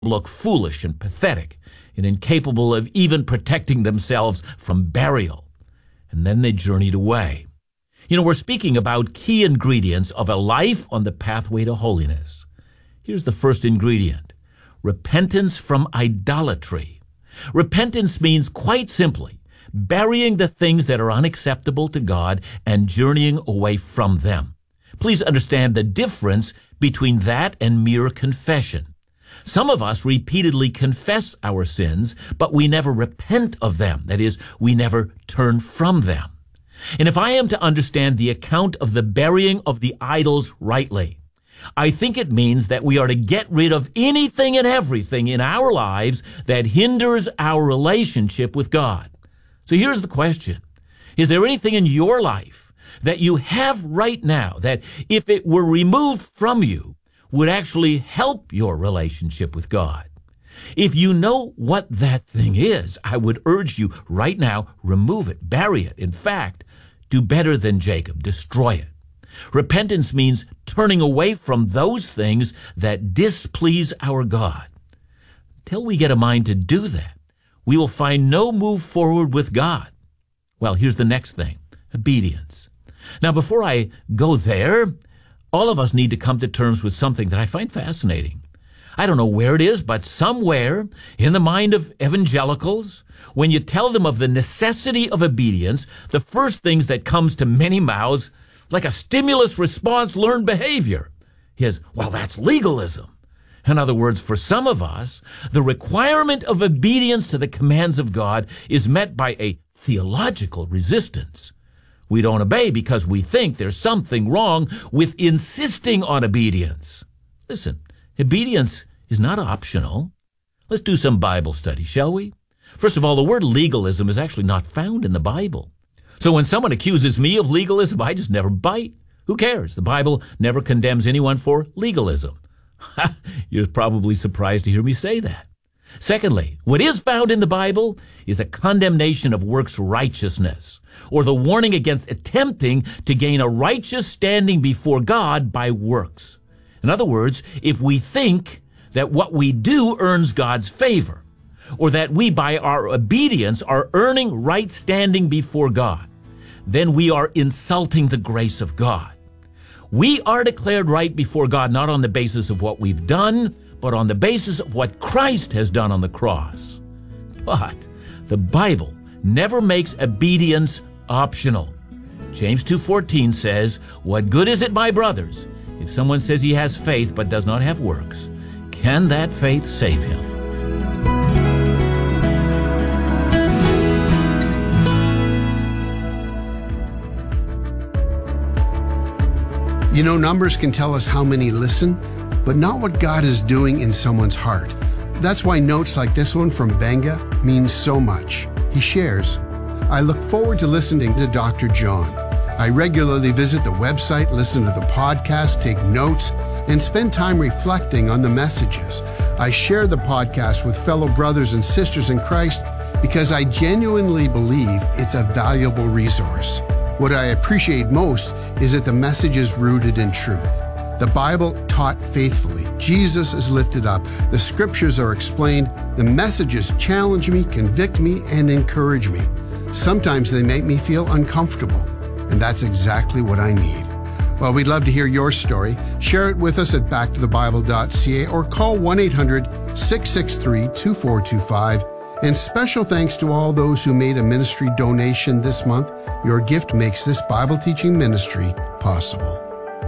look foolish and pathetic and incapable of even protecting themselves from burial. And then they journeyed away. We're speaking about key ingredients of a life on the pathway to holiness. Here's the first ingredient: repentance from idolatry. Repentance means, quite simply, burying the things that are unacceptable to God and journeying away from them. Please understand the difference between that and mere confession. Some of us repeatedly confess our sins, but we never repent of them. That is, we never turn from them. And if I am to understand the account of the burying of the idols rightly, I think it means that we are to get rid of anything and everything in our lives that hinders our relationship with God. So here's the question. Is there anything in your life that you have right now that, if it were removed from you, would actually help your relationship with God? If you know what that thing is, I would urge you right now, remove it, bury it. In fact, do better than Jacob, destroy it. Repentance means turning away from those things that displease our God. Until we get a mind to do that, we will find no move forward with God. Well, here's the next thing: obedience. Now, before I go there, all of us need to come to terms with something that I find fascinating. I don't know where it is, but somewhere in the mind of evangelicals, when you tell them of the necessity of obedience, the first things that comes to many mouths, like a stimulus response learned behavior, is, well, that's legalism. In other words, for some of us, the requirement of obedience to the commands of God is met by a theological resistance. We don't obey because we think there's something wrong with insisting on obedience. Listen, obedience is not optional. Let's do some Bible study, shall we? First of all, the word legalism is actually not found in the Bible. So when someone accuses me of legalism, I just never bite. Who cares? The Bible never condemns anyone for legalism. You're probably surprised to hear me say that. Secondly, what is found in the Bible is a condemnation of works righteousness, or the warning against attempting to gain a righteous standing before God by works. In other words, if we think that what we do earns God's favor, or that we by our obedience are earning right standing before God, then we are insulting the grace of God. We are declared right before God not on the basis of what we've done, but on the basis of what Christ has done on the cross. But the Bible never makes obedience optional. James 2:14 says, "What good is it, my brothers, if someone says he has faith but does not have works? Can that faith save him?" Numbers can tell us how many listen, but not what God is doing in someone's heart. That's why notes like this one from Benga means so much. He shares, "I look forward to listening to Dr. John. I regularly visit the website, listen to the podcast, take notes, and spend time reflecting on the messages. I share the podcast with fellow brothers and sisters in Christ because I genuinely believe it's a valuable resource. What I appreciate most is that the message is rooted in truth. The Bible taught faithfully. Jesus is lifted up. The scriptures are explained. The messages challenge me, convict me, and encourage me. Sometimes they make me feel uncomfortable, and that's exactly what I need." Well, we'd love to hear your story. Share it with us at backtothebible.ca or call 1-800-663-2425. And special thanks to all those who made a ministry donation this month. Your gift makes this Bible teaching ministry possible.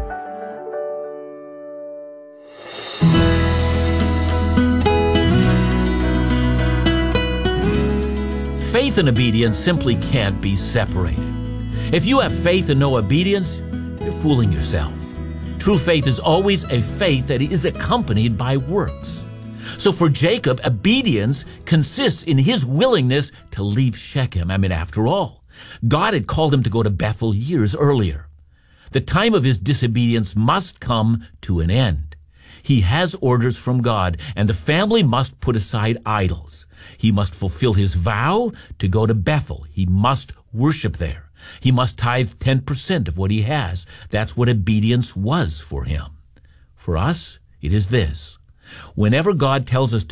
Faith and obedience simply can't be separated. If you have faith and no obedience, you're fooling yourself. True faith is always a faith that is accompanied by works. So for Jacob, obedience consists in his willingness to leave Shechem. After all, God had called him to go to Bethel years earlier. The time of his disobedience must come to an end. He has orders from God, and the family must put aside idols. He must fulfill his vow to go to Bethel. He must worship there. He must tithe 10% of what he has. That's what obedience was for him. For us, it is this: Whenever God tells us